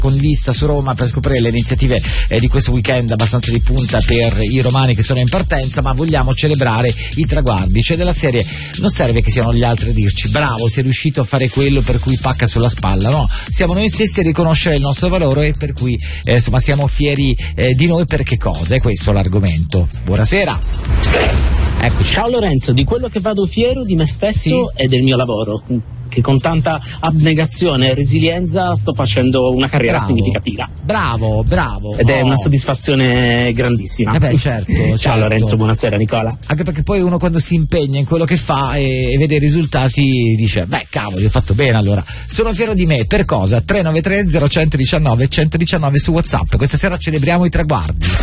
con vista su Roma per scoprire le iniziative di questo weekend abbastanza di punta per i romani che sono in partenza, ma vogliamo celebrare i traguardi, cioè della serie non serve che siano gli altri a dirci bravo, sei riuscito a fare quello per cui pacca sulla spalla, no, siamo noi stessi a riconoscere il nostro valore e per cui insomma siamo fieri di noi. Per che cosa? È questo l'argomento. Buonasera. Eccoci. Ciao Lorenzo, di quello che vado fiero di me stesso e del mio lavoro, che con tanta abnegazione e resilienza sto facendo una carriera significativa. Bravo. Ed è una soddisfazione grandissima. Certo. Ciao Lorenzo, buonasera Nicola. Anche perché poi uno quando si impegna in quello che fa e vede i risultati dice beh cavoli, ho fatto bene allora. Sono fiero di me, per cosa? 393 0119 119 su WhatsApp. Questa sera celebriamo i traguardi.